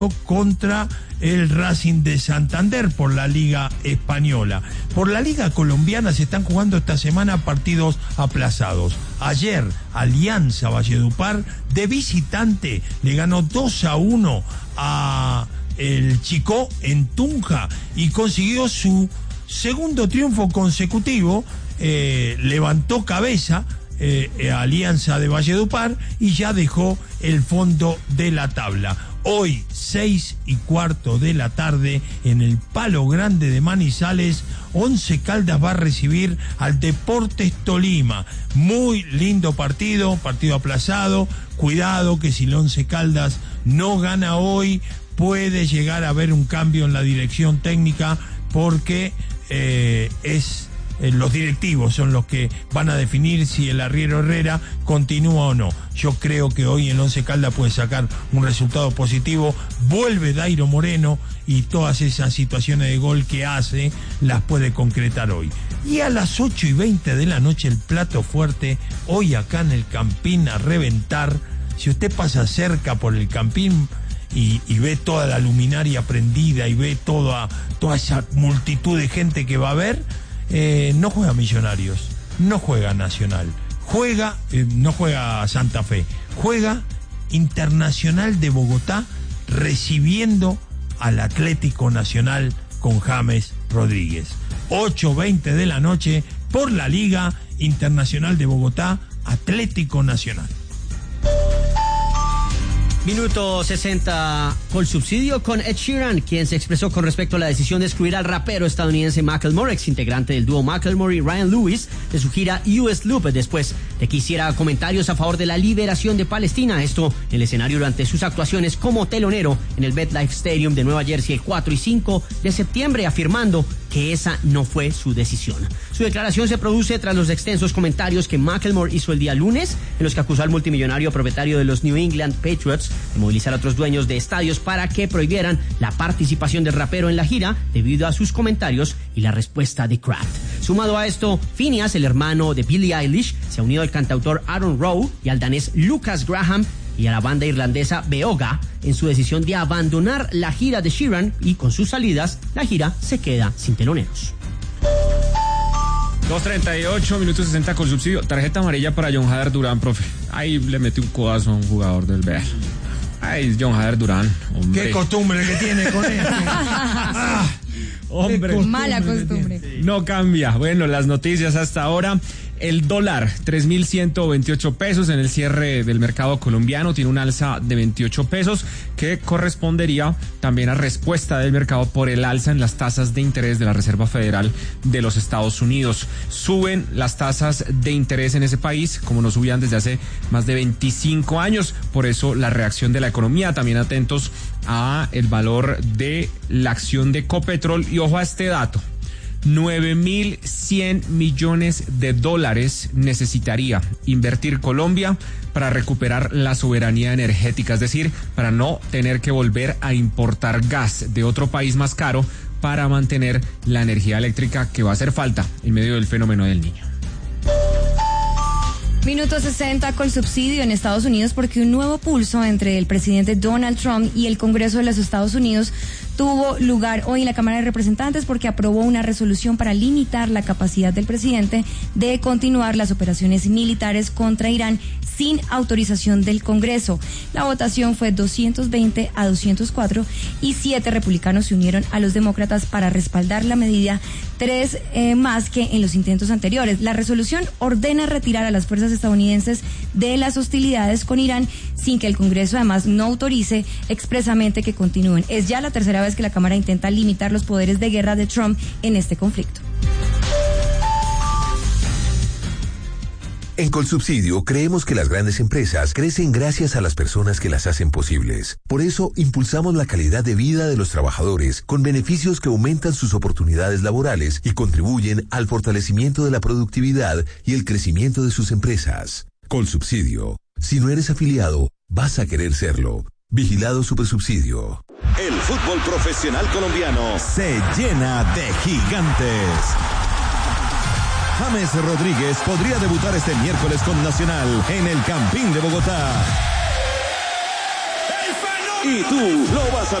contra el Racing de Santander por la Liga Española. Por la Liga Colombiana se están jugando esta semana partidos aplazados. Ayer, Alianza Valledupar de visitante le ganó 2-1 a el Chicó en Tunja y consiguió su segundo triunfo consecutivo. Levantó cabeza Alianza de Valledupar y ya dejó el fondo de la tabla. Hoy, 6:15 de la tarde, en el Palo Grande de Manizales, Once Caldas va a recibir al Deportes Tolima. Muy lindo partido aplazado. Cuidado que si el Once Caldas no gana hoy, puede llegar a haber un cambio en la dirección técnica, porque los directivos son los que van a definir si el arriero Herrera continúa o no. Yo creo que hoy el Once Caldas puede sacar un resultado positivo. Vuelve Dairo Moreno y todas esas situaciones de gol que hace las puede concretar hoy. Y a las 8:20 de la noche el plato fuerte, hoy acá en el Campín a reventar. Si usted pasa cerca por el Campín y ve toda la luminaria prendida y ve toda esa multitud de gente que va a haber, no juega Millonarios, no juega Nacional, no juega Santa Fe, juega Internacional de Bogotá recibiendo al Atlético Nacional con James Rodríguez. 8:20 de la noche por la Liga Internacional de Bogotá, Atlético Nacional. Minuto 60 Colsubsidio con Ed Sheeran, quien se expresó con respecto a la decisión de excluir al rapero estadounidense Macklemore, ex integrante del dúo Macklemore y Ryan Lewis, de su gira US Loop, después de que hiciera comentarios a favor de la liberación de Palestina. Esto en el escenario durante sus actuaciones como telonero en el MetLife Stadium de Nueva Jersey el 4 y 5 de septiembre, afirmando que esa no fue su decisión. Su declaración se produce tras los extensos comentarios que Macklemore hizo el día lunes, en los que acusó al multimillonario propietario de los New England Patriots de movilizar a otros dueños de estadios para que prohibieran la participación del rapero en la gira debido a sus comentarios y la respuesta de Kraft. Sumado a esto, Phineas, el hermano de Billie Eilish, se ha unido al cantautor Aaron Rowe y al danés Lucas Graham y a la banda irlandesa Beoga en su decisión de abandonar la gira de Sheeran, y con sus salidas, la gira se queda sin teloneros. 2:38, minutos 60 con subsidio. Tarjeta amarilla para John Hader Durán, profe. Ahí le mete un codazo a un jugador del Bear. Ay, John Hader Durán, hombre. Qué costumbre que tiene con él. Hombre. Mala costumbre. No cambia. Bueno, las noticias hasta ahora. El dólar, 3.128 pesos en el cierre del mercado colombiano, tiene un alza de 28 pesos que correspondería también a respuesta del mercado por el alza en las tasas de interés de la Reserva Federal de los Estados Unidos. Suben las tasas de interés en ese país como no subían desde hace más de 25 años, por eso la reacción de la economía. También atentos a el valor de la acción de Copetrol y ojo a este dato. 9.100 millones de dólares necesitaría invertir Colombia para recuperar la soberanía energética, es decir, para no tener que volver a importar gas de otro país más caro para mantener la energía eléctrica que va a hacer falta en medio del fenómeno del Niño. Minuto 60 Colsubsidio en Estados Unidos, porque un nuevo pulso entre el presidente Donald Trump y el Congreso de los Estados Unidos tuvo lugar hoy en la Cámara de Representantes, porque aprobó una resolución para limitar la capacidad del presidente de continuar las operaciones militares contra Irán sin autorización del Congreso. La votación fue 220-204 y 7 republicanos se unieron a los demócratas para respaldar la medida, 3 más que en los intentos anteriores. La resolución ordena retirar a las fuerzas estadounidenses de las hostilidades con Irán sin que el Congreso además no autorice expresamente que continúen. Es ya la tercera vez que la Cámara intenta limitar los poderes de guerra de Trump en este conflicto. En Colsubsidio creemos que las grandes empresas crecen gracias a las personas que las hacen posibles. Por eso impulsamos la calidad de vida de los trabajadores con beneficios que aumentan sus oportunidades laborales y contribuyen al fortalecimiento de la productividad y el crecimiento de sus empresas. Colsubsidio. Si no eres afiliado, vas a querer serlo. Vigilado Supersubsidio. El fútbol profesional colombiano se llena de gigantes. James Rodríguez podría debutar este miércoles con Nacional en el Campín de Bogotá. ¡El fenómeno! y tú lo vas a